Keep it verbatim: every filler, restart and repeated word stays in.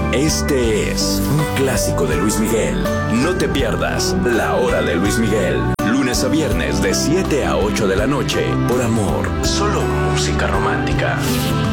Este es un clásico de Luis Miguel. No te pierdas La Hora de Luis Miguel. Lunes a viernes de siete a ocho de la noche. Por Amor. Solo música romántica.